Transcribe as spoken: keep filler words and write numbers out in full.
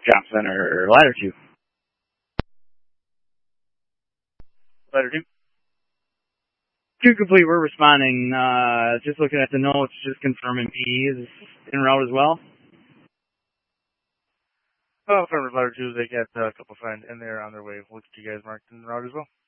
Johnson or ladder two? Ladder two. Two complete, we're responding. Uh, just looking at the notes, just confirming P is en route as well. Oh, from ladder two, they got uh, a couple friends, and they're on their way. We'll get you guys marked en route as well.